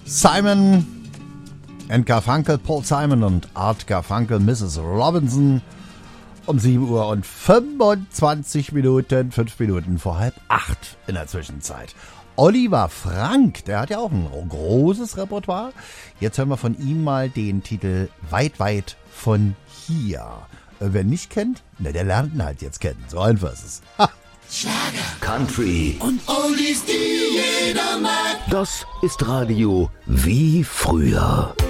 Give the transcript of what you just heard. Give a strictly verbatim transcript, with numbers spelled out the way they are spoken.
Simon and Garfunkel, Paul Simon und Art Garfunkel, Missus Robinson. Um sieben Uhr und fünfundzwanzig Minuten, fünf Minuten vor halb acht in der Zwischenzeit. Oliver Frank, der hat ja auch ein großes Repertoire. Jetzt hören wir von ihm mal den Titel Weit, weit von hier. Wer nicht kennt, ne, der lernt ihn halt jetzt kennen. So einfach ist es. Ha. Schlager, Country und Oldies, die jeder mag. Das ist Radio wie früher.